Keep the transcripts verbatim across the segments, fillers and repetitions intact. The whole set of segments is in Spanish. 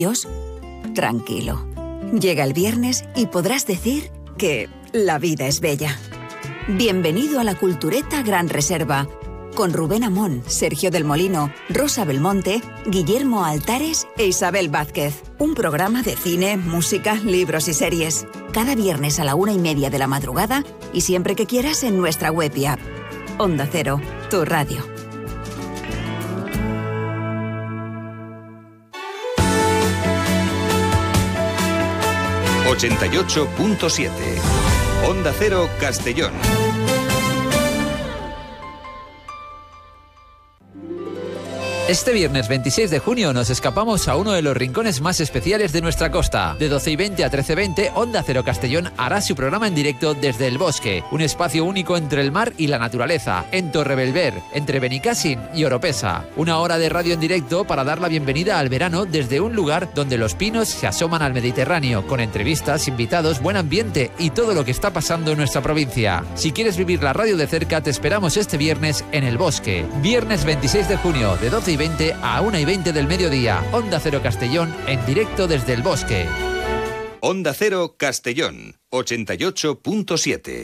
Dios, tranquilo. Llega el viernes y podrás decir que la vida es bella. Bienvenido a la Cultureta Gran Reserva, con Rubén Amón, Sergio del Molino, Rosa Belmonte, Guillermo Altares e Isabel Vázquez. Un programa de cine, música, libros y series. Cada viernes a la una y media de la madrugada y siempre que quieras en nuestra web y app. Onda Cero, tu radio. ochenta y ocho punto siete. Onda Cero Castellón. Este viernes veintiséis de junio nos escapamos a uno de los rincones más especiales de nuestra costa. De doce y veinte a trece y veinte, Onda Cero Castellón hará su programa en directo desde El Bosque, un espacio único entre el mar y la naturaleza, en Torrebelver, entre Benicàssim y Oropesa. Una hora de radio en directo para dar la bienvenida al verano desde un lugar donde los pinos se asoman al Mediterráneo, con entrevistas, invitados, buen ambiente y todo lo que está pasando en nuestra provincia. Si quieres vivir la radio de cerca, te esperamos este viernes en El Bosque. Viernes veintiséis de junio, de doce y veinte a una y veinte del mediodía. Onda Cero Castellón en directo desde El Bosque. Onda Cero Castellón, ochenta y ocho punto siete.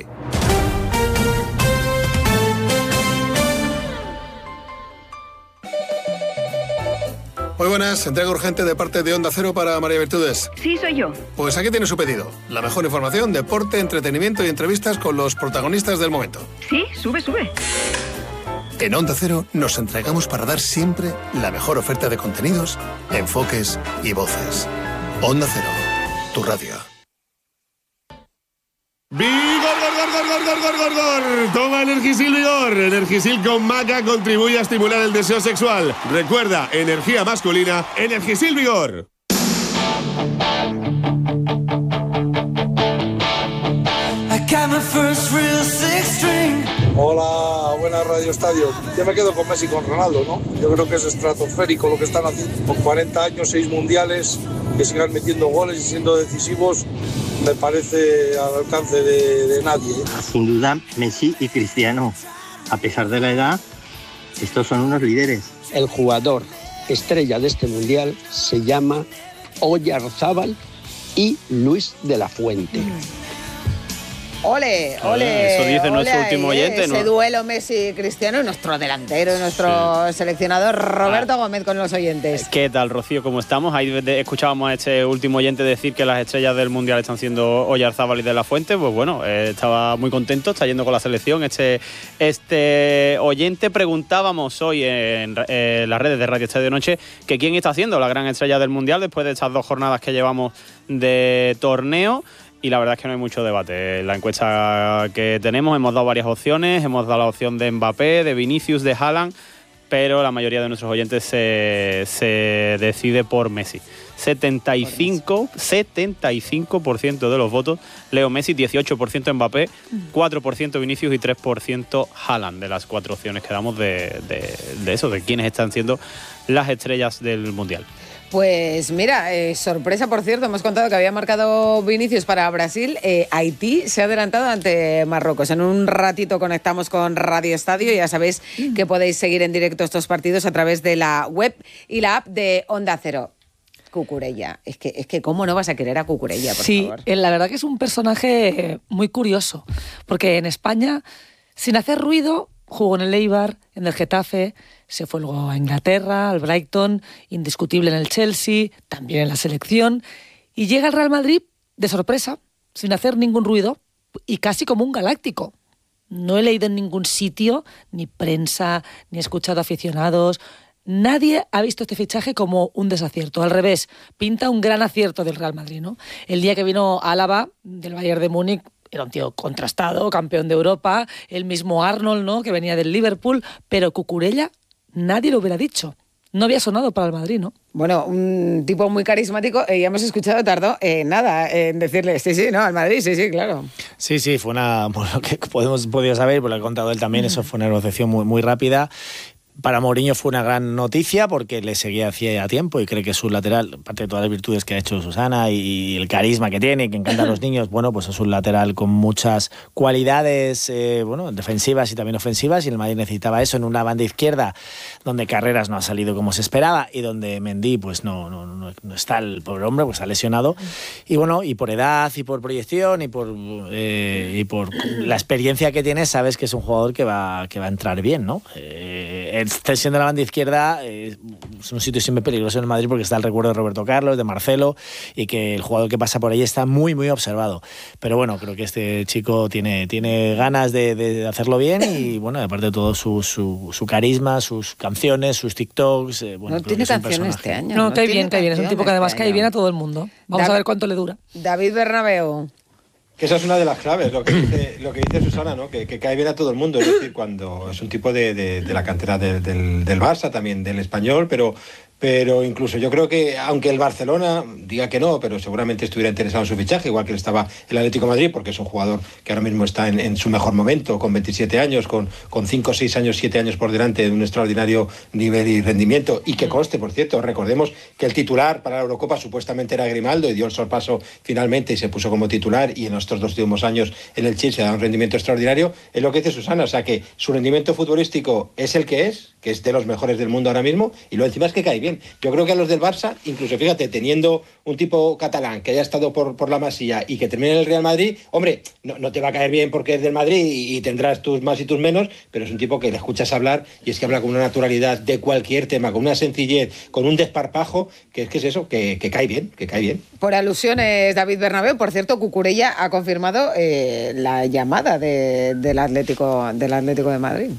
Muy buenas, entrega urgente de parte de Onda Cero para María Virtudes. Sí, soy yo. Pues aquí tiene su pedido. La mejor información, deporte, entretenimiento y entrevistas con los protagonistas del momento. Sí, sube, sube. En Onda Cero nos entregamos para dar siempre la mejor oferta de contenidos, enfoques y voces. Onda Cero, tu radio. ¡Vigor, gor, gor, gor, gor, gor, gor, gor! Toma Energisil Vigor. Energisil con maca contribuye a estimular el deseo sexual. Recuerda, energía masculina, Energisil Vigor. I got my first real six string. Hola, buena Radio Estadio. Yo me quedo con Messi y con Ronaldo, ¿no? Yo creo que es estratosférico lo que están haciendo. Con cuarenta años, seis mundiales, que sigan metiendo goles y siendo decisivos, me parece al alcance de, de nadie. Sin duda, Messi y Cristiano. A pesar de la edad, estos son unos líderes. El jugador estrella de este mundial se llama Oyarzábal y Luis de la Fuente. Mm. Ole, ole, eso dice ole nuestro ahí, último oyente, ese ¿no? duelo Messi-Cristiano y nuestro delantero y nuestro sí. seleccionador Roberto ah. Gómez con los oyentes. ¿Qué tal, Rocío? ¿Cómo estamos? Ahí escuchábamos a este último oyente decir que las estrellas del Mundial están siendo Oyarzábal y de la Fuente. Pues bueno, eh, estaba muy contento, está yendo con la selección. Este, este oyente preguntábamos hoy en eh, las redes de Radio Estadio Noche que quién está haciendo la gran estrella del Mundial después de estas dos jornadas que llevamos de torneo. Y la verdad es que no hay mucho debate. En la encuesta que tenemos hemos dado varias opciones. Hemos dado la opción de Mbappé, de Vinicius, de Haaland, pero la mayoría de nuestros oyentes se, se decide por Messi. setenta y cinco por ciento de los votos Leo Messi, dieciocho por ciento Mbappé, cuatro por ciento Vinicius y tres por ciento Haaland, de las cuatro opciones que damos de, de, de eso, de quiénes están siendo las estrellas del Mundial. Pues mira, eh, sorpresa por cierto, hemos contado que había marcado Vinicius para Brasil. eh, Haití se ha adelantado ante Marruecos. En un ratito conectamos con Radio Estadio. Ya sabéis mm. que podéis seguir en directo estos partidos a través de la web y la app de Onda Cero. Cucurella, es que, es que cómo no vas a querer a Cucurella, por sí, favor. Sí, la verdad que es un personaje muy curioso, porque en España, sin hacer ruido, jugó en el Eibar, en el Getafe, se fue luego a Inglaterra, al Brighton, indiscutible en el Chelsea, también en la selección, y llega al Real Madrid de sorpresa, sin hacer ningún ruido, y casi como un galáctico. No he leído en ningún sitio, ni prensa, ni he escuchado aficionados. Nadie ha visto este fichaje como un desacierto. Al revés, pinta un gran acierto del Real Madrid, ¿no? El día que vino Álava, del Bayern de Múnich, era un tío contrastado, campeón de Europa, el mismo Arnold, ¿no?, que venía del Liverpool, pero Cucurella nadie lo hubiera dicho. No había sonado para el Madrid, ¿no? Bueno, un tipo muy carismático, eh, ya hemos escuchado, tardó eh, nada en decirle, sí, sí, no, al Madrid, sí, sí, claro. Sí, sí, fue una, por lo que podemos podido saber, por lo que ha contado él también, mm. eso fue una negociación muy, muy rápida. Para Mourinho fue una gran noticia porque le seguía hacía tiempo y cree que su lateral, aparte de todas las virtudes que ha hecho Susana y el carisma que tiene, que encanta a los niños, bueno, pues es un lateral con muchas cualidades, eh, bueno, defensivas y también ofensivas, y el Madrid necesitaba eso en una banda izquierda donde Carreras no ha salido como se esperaba y donde Mendy pues no, no, no, no está, el pobre hombre pues ha lesionado, y bueno, y por edad y por proyección y por eh, y por la experiencia que tiene, sabes que es un jugador que va, que va a entrar bien, ¿no? Eh, extensión de la banda izquierda eh, es un sitio siempre peligroso en el Madrid porque está el recuerdo de Roberto Carlos, de Marcelo, y que el jugador que pasa por ahí está muy muy observado, pero bueno, creo que este chico tiene, tiene ganas de, de hacerlo bien, y bueno, aparte de todo su, su, su carisma, sus canciones, sus TikToks, eh, bueno, no tiene canciones este año. No, no cae bien, cae bien, es un tipo que además cae bien a todo el mundo. Vamos David, a ver cuánto le dura. David Bernabéu. Que esa es una de las claves, lo que dice, lo que dice Susana, ¿no? Que, que cae bien a todo el mundo, es decir, cuando es un tipo de, de, de la cantera de, del, del Barça, también del Español, pero, pero incluso yo creo que, aunque el Barcelona diga que no, pero seguramente estuviera interesado en su fichaje, igual que le estaba el Atlético de Madrid, porque es un jugador que ahora mismo está en, en su mejor momento, con veintisiete años, con, con cinco, seis años, siete años por delante de un extraordinario nivel y rendimiento, y que conste, por cierto, recordemos que el titular para la Eurocopa supuestamente era Grimaldo, y dio el sorpaso finalmente y se puso como titular, y en estos dos últimos años en el Chelsea ha dado un rendimiento extraordinario. Es lo que dice Susana, o sea que su rendimiento futbolístico es el que es, que es de los mejores del mundo ahora mismo, y lo encima es que cae bien. Yo creo que a los del Barça, incluso fíjate, teniendo un tipo catalán que haya estado por, por la Masía y que termine en el Real Madrid, hombre, no, no te va a caer bien porque es del Madrid y, y tendrás tus más y tus menos, pero es un tipo que le escuchas hablar y es que habla con una naturalidad de cualquier tema, con una sencillez, con un desparpajo, que es que es eso, que, que cae bien, que cae bien. Por alusiones, David Bernabéu, por cierto, Cucurella ha confirmado eh, la llamada de, del, Atlético, del Atlético de Madrid.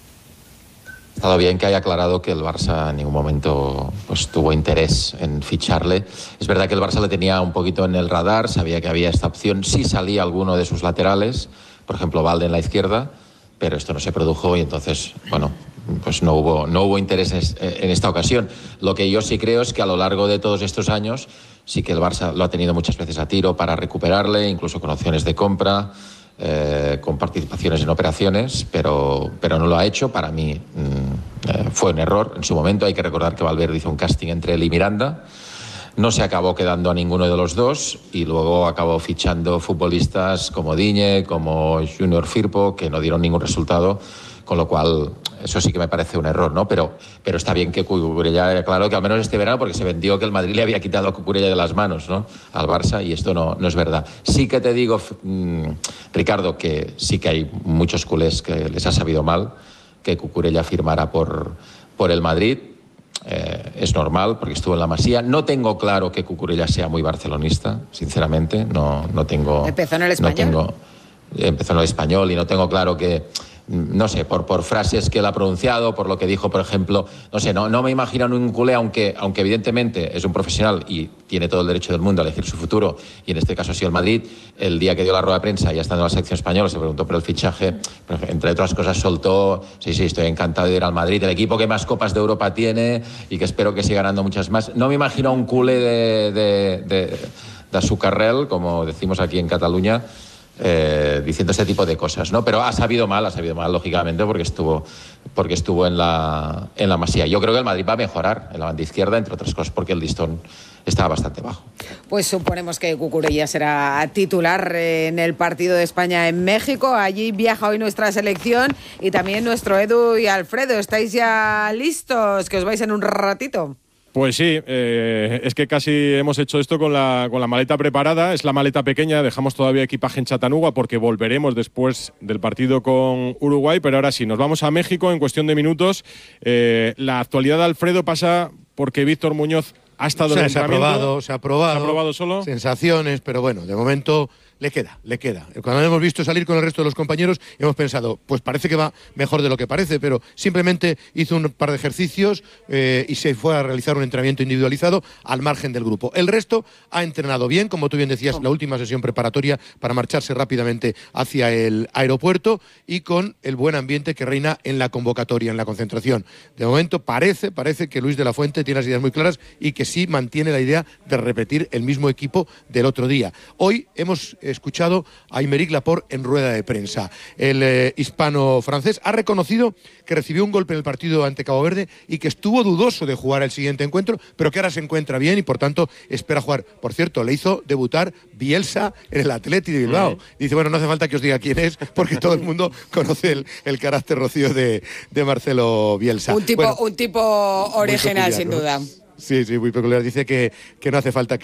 Ha estado bien que haya aclarado que el Barça en ningún momento pues, tuvo interés en ficharle. Es verdad que el Barça le tenía un poquito en el radar, sabía que había esta opción, sí salía alguno de sus laterales, por ejemplo Valde en la izquierda, pero esto no se produjo y entonces, bueno, pues no hubo, no hubo interés en esta ocasión. Lo que yo sí creo es que a lo largo de todos estos años sí que el Barça lo ha tenido muchas veces a tiro para recuperarle, incluso con opciones de compra, Eh, con participaciones en operaciones, pero, pero no lo ha hecho. Para mí mmm, eh, fue un error en su momento. Hay que recordar que Valverde hizo un casting entre él y Miranda, no se acabó quedando a ninguno de los dos y luego acabó fichando futbolistas como Digne, como Junior Firpo, que no dieron ningún resultado, con lo cual eso sí que me parece un error, ¿no? Pero, pero está bien que Cucurella haya aclarado que al menos este verano, porque se vendió que el Madrid le había quitado a Cucurella de las manos, ¿no?, al Barça, y esto no, no es verdad. Sí que te digo, mmm, Ricardo, que sí que hay muchos culés que les ha sabido mal que Cucurella firmara por, por el Madrid. Eh, es normal, porque estuvo en la Masía. No tengo claro que Cucurella sea muy barcelonista, sinceramente. No, no tengo... Empezó en el Español. No tengo, empezó en el Español y no tengo claro que... No sé, por, por frases que él ha pronunciado, por lo que dijo, por ejemplo, no sé, no, no me imagino un culé, aunque, aunque evidentemente es un profesional y tiene todo el derecho del mundo a elegir su futuro, y en este caso ha sido el Madrid. El día que dio la rueda de prensa, ya estando en la selección española, se preguntó por el fichaje, entre otras cosas soltó, sí, sí, estoy encantado de ir al Madrid, el equipo que más copas de Europa tiene y que espero que siga ganando muchas más. No me imagino un culé de, de, de, de Azucarrel, como decimos aquí en Cataluña, Eh, diciendo este tipo de cosas, ¿no? Pero ha sabido mal, ha sabido mal, lógicamente, porque estuvo, porque estuvo en la, en la Masía. Yo creo que el Madrid va a mejorar en la banda izquierda, entre otras cosas porque el listón está bastante bajo. Pues suponemos que Cucurella será titular en el partido de España en México. Allí viaja hoy nuestra selección y también nuestro Edu y Alfredo. ¿Estáis ya listos? Que os vais en un ratito. Pues sí, eh, es que casi hemos hecho esto con la, con la maleta preparada. Es la maleta pequeña, dejamos todavía equipaje en Chattanooga porque volveremos después del partido con Uruguay, pero ahora sí, nos vamos a México en cuestión de minutos. Eh, la actualidad de Alfredo pasa porque Víctor Muñoz ha estado o sea, en el se ha aprobado, se ha aprobado. ¿Se ha aprobado solo? Sensaciones, pero bueno, de momento le queda, le queda. Cuando hemos visto salir con el resto de los compañeros, hemos pensado, pues parece que va mejor de lo que parece, pero simplemente hizo un par de ejercicios eh, y se fue a realizar un entrenamiento individualizado al margen del grupo. El resto ha entrenado bien, como tú bien decías, la última sesión preparatoria para marcharse rápidamente hacia el aeropuerto y con el buen ambiente que reina en la convocatoria, en la concentración. De momento parece, parece que Luis de la Fuente tiene las ideas muy claras y que sí mantiene la idea de repetir el mismo equipo del otro día. Hoy hemos escuchado a Aymeric Laporte en rueda de prensa. El eh, hispano-francés ha reconocido que recibió un golpe en el partido ante Cabo Verde y que estuvo dudoso de jugar el siguiente encuentro, pero que ahora se encuentra bien y por tanto espera jugar. Por cierto, le hizo debutar Bielsa en el Athletic de Bilbao. Uh-huh. Dice, bueno, no hace falta que os diga quién es, porque todo el mundo conoce el, el carácter rocío de, de Marcelo Bielsa. Un tipo, bueno, un tipo original, peculiar, sin ¿no? duda. Sí, sí, muy peculiar. Dice que, que no hace falta que